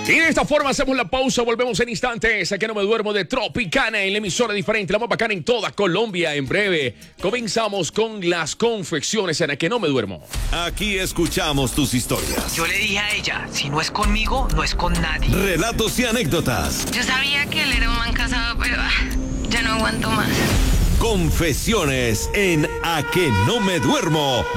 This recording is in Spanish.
Y de esta forma hacemos la pausa, volvemos en instantes. Aquí no me duermo de Tropicana en la emisora diferente, la más bacana en toda Colombia. En breve comenzamos con las confecciones en la que no me duermo. Aquí escuchamos tus historias. Yo le dije a ella, si no es conmigo, no es con nadie. Relatos y anécdotas. Yo sabía que él era un man casado, pero ya no aguanto más. Confesiones en A que no me duermo